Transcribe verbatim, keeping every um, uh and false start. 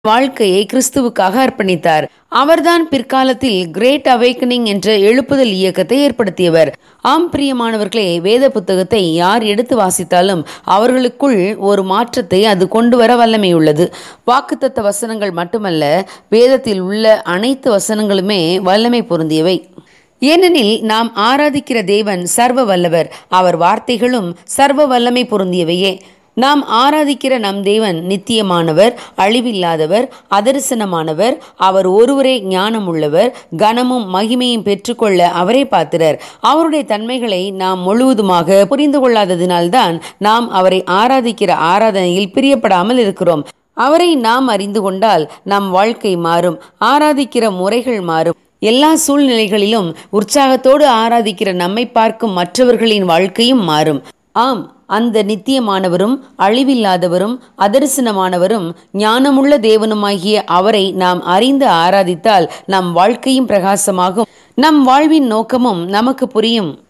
வாழ்க்கையை கிறிஸ்துவுக்காக அர்ப்பணித்தார். அவர்தான் பிற்காலத்தில் கிரேட் அவேக்கனிங் என்ற எழுப்புதல் இயக்கத்தை ஏற்படுத்தியவர். ஆம் பிரியமானவர்களே, வேத புத்தகத்தை யார் எடுத்து வாசித்தாலும் அவர்களுக்குள் ஒரு மாற்றத்தை அது கொண்டு வர வல்லமையுள்ளது. வாக்குத்தத்த வசனங்கள் மட்டுமல்ல, வேதத்தில் உள்ள அனைத்து வசனங்களுமே வல்லமை பொருந்தியவை. ஏனெனில் நாம் ஆராதிக்கிற தேவன் சர்வ வல்லவர், அவர் வார்த்தைகளும் சர்வ வல்லமை பொருந்தியவையே. நாம் ஆராதிக்கிற நம் தேவன் நித்தியமானவர், அழிவில்லாதவர், அதரிசனமானவர். அவர் ஒருவரே ஞானமுள்ளவர், கனமும் மகிமையும் பெற்றுக்கொள்ள அவரே பாத்திரர். அவருடைய தன்மைகளை நாம் முழுவதுமாக புரிந்து கொள்ளாததினால்தான் நாம் அவரை ஆராதிக்கிற ஆராதனையில் பிரியப்படாமல் இருக்கிறோம். அவரை நாம் அறிந்து கொண்டால் நம் வாழ்க்கை மாறும், ஆராதிக்கிற முறைகள் மாறும். எல்லா சூழ்நிலைகளிலும் உற்சாகத்தோடு ஆராதிக்கிற நம்மை பார்க்கும் மற்றவர்களின் வாழ்க்கையும் மாறும். ஆம், அந்த நித்தியமானவரும், அழிவில்லாதவரும், அதரிசனமானவரும், ஞானமுள்ள தேவனுமாகிய அவரை நாம் அறிந்து ஆராதித்தால் நம் வாழ்க்கையும் பிரகாசமாகும், நம் வாழ்வின் நோக்கமும் நமக்கு புரியும்.